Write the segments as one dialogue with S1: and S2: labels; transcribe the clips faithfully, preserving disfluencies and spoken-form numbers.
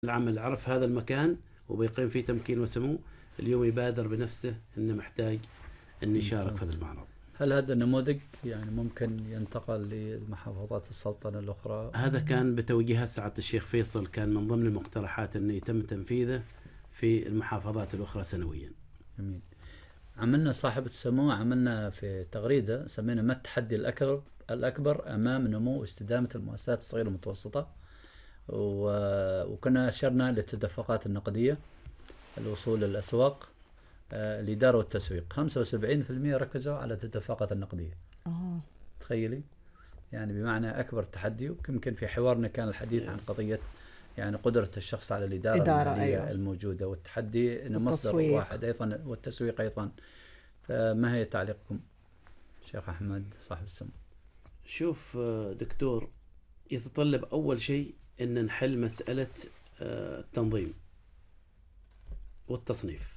S1: العمل عرف هذا المكان وبيقيم فيه تمكين وسمو، اليوم يبادر بنفسه انه محتاج ان يشارك في هذا المعرض.
S2: هل هذا النموذج يعني ممكن ينتقل للمحافظات السلطنة الأخرى؟
S1: هذا كان بتوجيهات سعادة الشيخ فيصل، كان من ضمن المقترحات انه يتم تنفيذه في المحافظات الأخرى سنويا.
S2: جميل. عملنا صاحبة السمو، عملنا في تغريدة سمينا ما التحدي الأكبر الأكبر أمام نمو واستدامة المؤسسات الصغيرة والمتوسطة، وكنا أشرنا للتدفقات النقدية، الوصول للأسواق، الإدارة والتسويق. خمسة وسبعين بالمئة ركزوا على التدفقات النقدية.
S3: آه.
S2: تخيلي، يعني بمعنى أكبر تحدي. ويمكن في حوارنا كان الحديث عن قضية يعني قدرة الشخص على الإدارة المالية أيوة. الموجودة، والتحدي إنه مصدر واحد أيضا، والتسويق أيضا. فما هي تعليقكم شيخ أحمد صاحب السمو؟
S1: شوف دكتور، يتطلب أول شيء إن نحل مسألة التنظيم والتصنيف.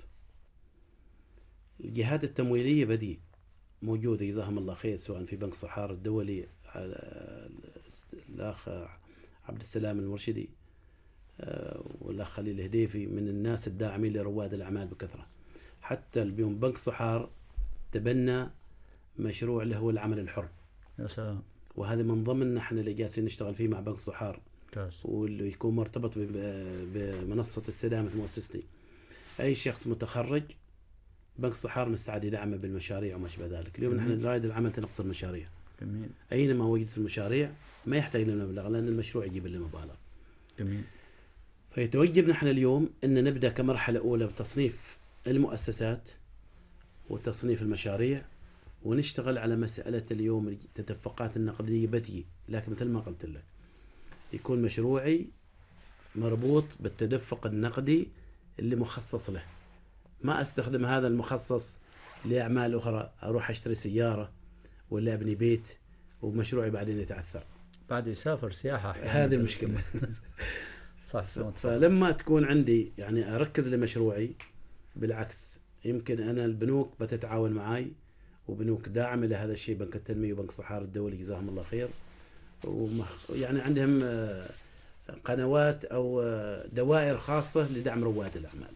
S1: الجهات التمويلية بديء موجودة جزاهم الله خير، سواء في بنك صحار الدولي على الأخ عبد السلام المرشدي والأخ خليل الهديفي، من الناس الداعمين لرواد الأعمال بكثرة. حتى اليوم بنك صحار تبنى مشروع اللي هو العمل الحر.
S2: يا سلام.
S1: وهذا من ضمن نحن اللي جالسين نشتغل فيه مع بنك صحار، واللي يكون مرتبط بمنصة استدامة مؤسستي. أي شخص متخرج بنك صحار مستعد يدعمه بالمشاريع وما شابه ذلك. اليوم نحن رائد العمل تنقص المشاريع.
S2: جميل.
S1: أينما وجدت المشاريع ما يحتاج لنا مبلغ، لأن المشروع يجيب لنا مبالغ.
S2: جميل.
S1: فيتوجب نحن اليوم أن نبدأ كمرحلة أولى بتصنيف المؤسسات وتصنيف المشاريع، ونشتغل على مسألة اليوم التدفقات النقدية بديهي، لكن مثل ما قلت لك يكون مشروعي مربوط بالتدفق النقدي اللي مخصص له. ما استخدم هذا المخصص لأعمال أخرى، أروح أشتري سيارة ولا أبني بيت ومشروعي بعدين يتعثر،
S2: بعد يسافر سياحة.
S1: هذه المشكلة.
S2: صح.
S1: فلما تكون عندي يعني أركز لمشروعي، بالعكس يمكن أنا البنوك بتتعاون معي، وبنوك داعمة لهذا الشيء، بنك التنمية وبنك صحار الدولي جزاهم الله خير، ومخ يعني عندهم قنوات أو دوائر خاصة لدعم رواد الأعمال.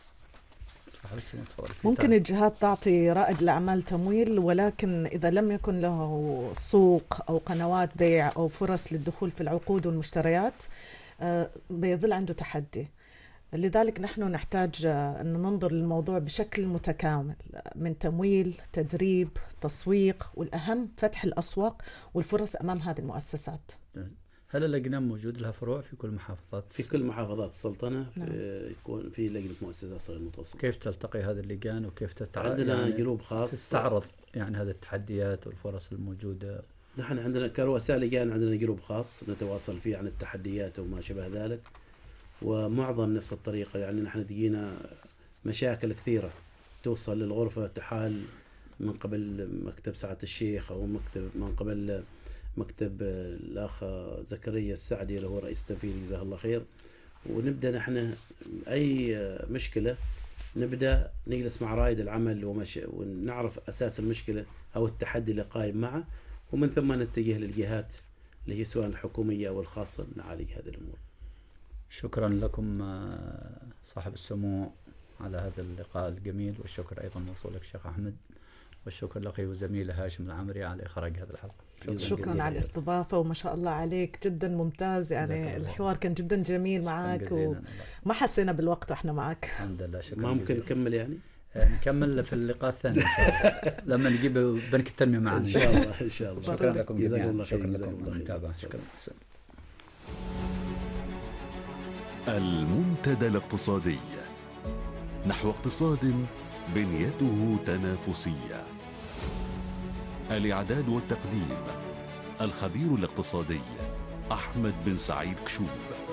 S3: ممكن الجهات تعطي رائد الأعمال تمويل، ولكن إذا لم يكن له سوق أو قنوات بيع أو فرص للدخول في العقود والمشتريات بيظل عنده تحدي. لذلك نحن نحتاج أن ننظر للموضوع بشكل متكامل، من تمويل، تدريب، تسويق، والأهم فتح الأسواق والفرص أمام هذه المؤسسات.
S2: هل اللجنة موجود لها فروع في كل محافظات؟
S1: في كل محافظات السلطنة. نعم. يكون في لجنة مؤسسات صغيرة متوسطة.
S2: كيف تلتقي هذه اللجان وكيف تتعرض؟
S1: عندنا يعني جروب خاص
S2: تستعرض يعني هذه التحديات والفرص الموجودة.
S1: نحن عندنا كرؤساء لجان عندنا جروب خاص نتواصل فيه عن التحديات وما شابه ذلك، ومعظم نفس الطريقة. يعني نحن تجينا مشاكل كثيرة توصل للغرفة، تحال من قبل مكتب سعادة الشيخ أو مكتب من قبل مكتب الأخ زكريا السعدي اللي هو رئيس التنفيذي جزاه الله خير، ونبدأ نحن أي مشكلة نبدأ نجلس مع رائد العمل ومش... ونعرف أساس المشكلة أو التحدي اللي قائم معه، ومن ثم نتجه للجهات اللي هي سواء الحكومية أو الخاصة نعالج هذه الأمور.
S2: شكرا لكم صاحب السمو على هذا اللقاء الجميل، والشكر أيضا موصول لك شيخ أحمد، والشكر لأخي وزميل هاشم العمري على إخراج هذه الحلقة.
S3: شكرا, شكرا على الاستضافة، وما شاء الله عليك جدا ممتاز. يعني الحوار كان جدا جميل معك، وما حسينا بالوقت احنا معك.
S2: الحمد لله. شكرا.
S1: ما ممكن نكمل يعني؟
S2: نكمل في اللقاء الثاني إن شاء الله لما نجيب بنك التنمية معنا
S1: إن شاء الله. إن شاء الله.
S2: شكرا لكم جميعا.
S1: شكرا
S2: لكم المتابعة. شكرا.
S4: المنتدى الاقتصادي، نحو اقتصاد بنيته تنافسية. الإعداد والتقديم الخبير الاقتصادي أحمد بن سعيد كشوب.